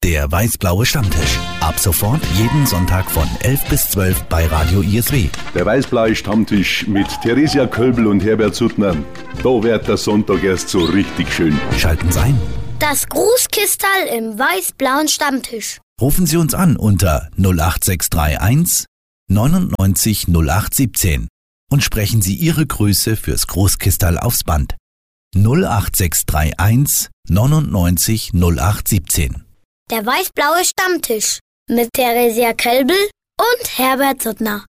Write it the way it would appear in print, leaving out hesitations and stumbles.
Der weiß-blaue Stammtisch. Ab sofort jeden Sonntag von 11 bis 12 bei Radio ISW. Der weiß-blaue Stammtisch mit Theresia Kölbl und Herbert Suttner. Da wird der Sonntag erst so richtig schön. Schalten Sie ein. Das Grußkistal im weiß-blauen Stammtisch. Rufen Sie uns an unter 08631 99 0817 und sprechen Sie Ihre Grüße fürs Großkistal aufs Band. 08631 99 0817. Der weiß-blaue Stammtisch mit Theresia Kölbl und Herbert Suttner.